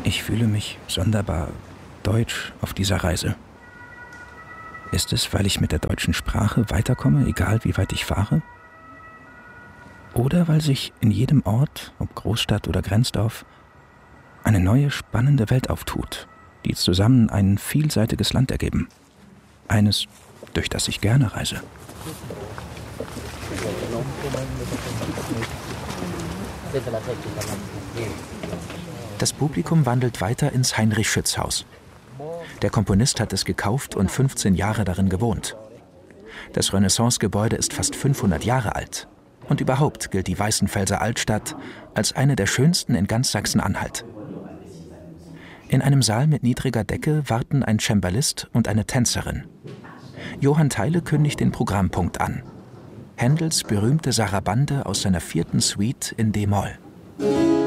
Ich fühle mich sonderbar deutsch auf dieser Reise. Ist es, weil ich mit der deutschen Sprache weiterkomme, egal wie weit ich fahre? Oder weil sich in jedem Ort, ob Großstadt oder Grenzdorf, eine neue, spannende Welt auftut, die zusammen ein vielseitiges Land ergeben. Eines, durch das ich gerne reise. Das Publikum wandelt weiter ins Heinrich-Schütz-Haus. Der Komponist hat es gekauft und 15 Jahre darin gewohnt. Das Renaissance-Gebäude ist fast 500 Jahre alt. Und überhaupt gilt die Weißenfelser Altstadt als eine der schönsten in ganz Sachsen-Anhalt. In einem Saal mit niedriger Decke warten ein Cembalist und eine Tänzerin. Johann Theile kündigt den Programmpunkt an. Händels berühmte Sarabande aus seiner 4. Suite in d-Moll.